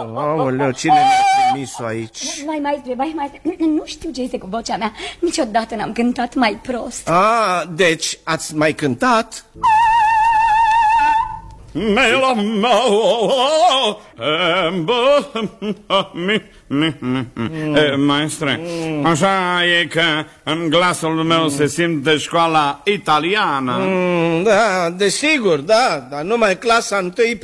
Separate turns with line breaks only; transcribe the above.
Aoleu, cine mi-a trimis-o aici?
Vai, maestre, nu știu ce este cu vocea mea. Niciodată n-am cântat mai prost.
Deci ați mai cântat?
Maestre, așa e că în glasul meu se simte școala italiană.
Da, desigur, da, dar numai clasa întâi